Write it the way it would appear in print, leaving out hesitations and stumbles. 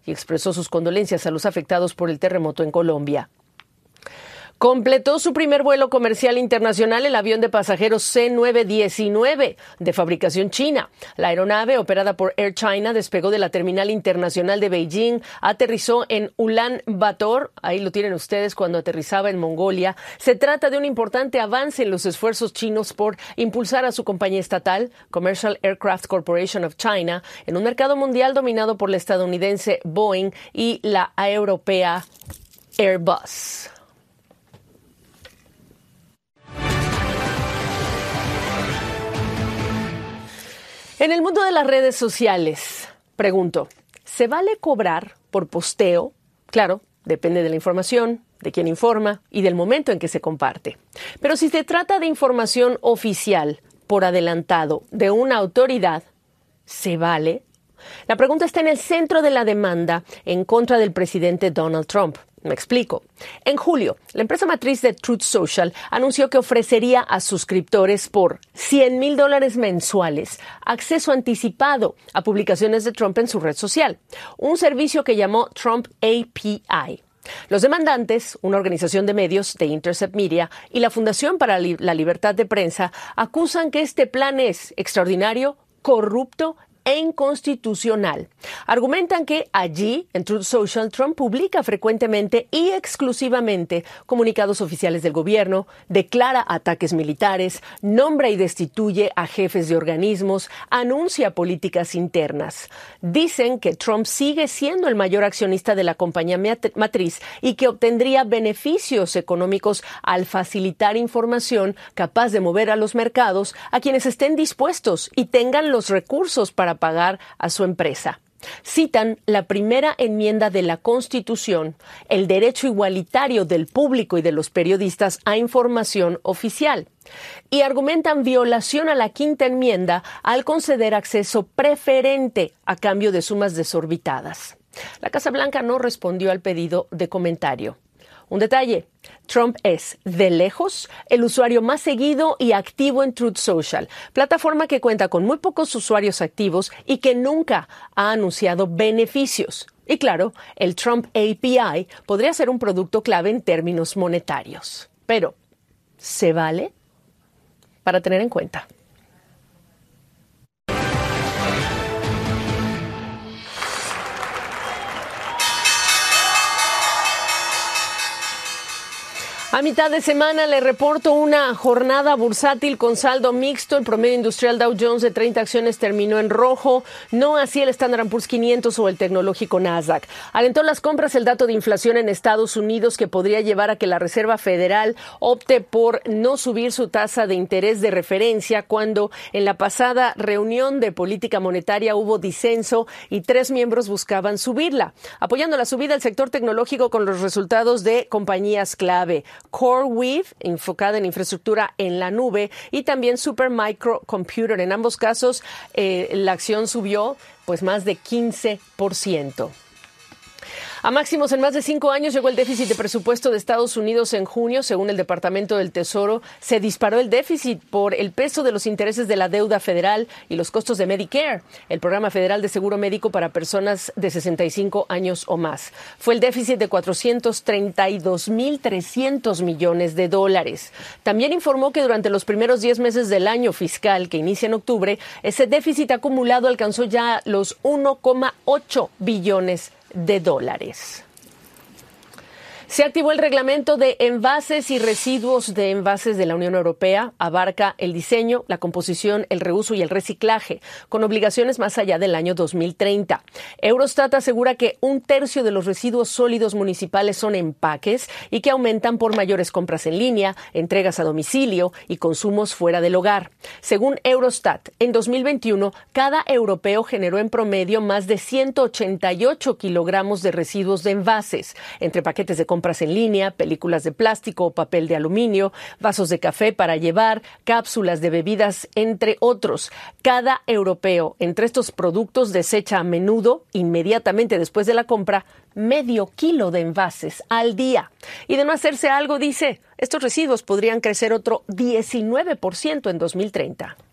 y expresó sus condolencias a los afectados por el terremoto en Colombia. Completó su primer vuelo comercial internacional el avión de pasajeros C919 de fabricación china. La aeronave, operada por Air China, despegó de la terminal internacional de Beijing, aterrizó en Ulan Bator, ahí lo tienen ustedes, cuando aterrizaba en Mongolia. Se trata de un importante avance en los esfuerzos chinos por impulsar a su compañía estatal, Commercial Aircraft Corporation of China, en un mercado mundial dominado por la estadounidense Boeing y la europea Airbus. En el mundo de las redes sociales, pregunto, ¿se vale cobrar por posteo? Claro, depende de la información, de quién informa y del momento en que se comparte. Pero si se trata de información oficial, por adelantado, de una autoridad, ¿se vale? La pregunta está en el centro de la demanda en contra del presidente Donald Trump. Me explico. En julio, la empresa matriz de Truth Social anunció que ofrecería a suscriptores por $100,000 mensuales acceso anticipado a publicaciones de Trump en su red social, un servicio que llamó Trump API. Los demandantes, una organización de medios, The Intercept Media, y la Fundación para la Libertad de Prensa, acusan que este plan es extraordinario, corrupto e inconstitucional. Argumentan que allí, en Truth Social, Trump publica frecuentemente y exclusivamente comunicados oficiales del gobierno, declara ataques militares, nombra y destituye a jefes de organismos, anuncia políticas internas. Dicen que Trump sigue siendo el mayor accionista de la compañía matriz y que obtendría beneficios económicos al facilitar información capaz de mover a los mercados a quienes estén dispuestos y tengan los recursos para pagar a su empresa. Citan la primera enmienda de la Constitución, el derecho igualitario del público y de los periodistas a información oficial, y argumentan violación a la quinta enmienda al conceder acceso preferente a cambio de sumas desorbitadas. La Casa Blanca no respondió al pedido de comentario. Un detalle, Trump es, de lejos, el usuario más seguido y activo en Truth Social, plataforma que cuenta con muy pocos usuarios activos y que nunca ha anunciado beneficios. Y claro, el Trump API podría ser un producto clave en términos monetarios. Pero, ¿se vale? Para tener en cuenta. A mitad de semana le reporto una jornada bursátil con saldo mixto. El promedio industrial Dow Jones de 30 acciones terminó en rojo, no así el Standard & Poor's 500 o el tecnológico Nasdaq. Alentó las compras el dato de inflación en Estados Unidos, que podría llevar a que la Reserva Federal opte por no subir su tasa de interés de referencia, cuando en la pasada reunión de política monetaria hubo disenso y 3 miembros buscaban subirla, apoyando la subida del sector tecnológico con los resultados de compañías clave. CoreWeave, enfocada en infraestructura en la nube, y también Supermicro Computer. En ambos casos, la acción subió pues más de 15%. A máximos en más de 5 años llegó el déficit de presupuesto de Estados Unidos en junio. Según el Departamento del Tesoro, se disparó el déficit por el peso de los intereses de la deuda federal y los costos de Medicare, el programa federal de seguro médico para personas de 65 años o más. Fue el déficit de $432,300 millones. También informó que durante los primeros 10 meses del año fiscal, que inicia en octubre, ese déficit acumulado alcanzó ya los $1,8 billones. Se activó el reglamento de envases y residuos de envases de la Unión Europea. Abarca el diseño, la composición, el reuso y el reciclaje, con obligaciones más allá del año 2030. Eurostat asegura que 1/3 de los residuos sólidos municipales son empaques y que aumentan por mayores compras en línea, entregas a domicilio y consumos fuera del hogar. Según Eurostat, en 2021, cada europeo generó en promedio más de 188 kilogramos de residuos de envases, entre paquetes de compras en línea, películas de plástico o papel de aluminio, vasos de café para llevar, cápsulas de bebidas, entre otros. Cada europeo entre estos productos desecha a menudo, inmediatamente después de la compra, medio kilo de envases al día. Y de no hacerse algo, dice, estos residuos podrían crecer otro 19% en 2030.